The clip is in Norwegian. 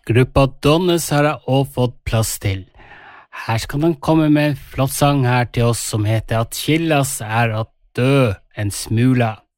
Gruppa Donnes har jeg også fått plass til. Her skal de komme med en flott sang her til oss som heter At killas er at dø en smula.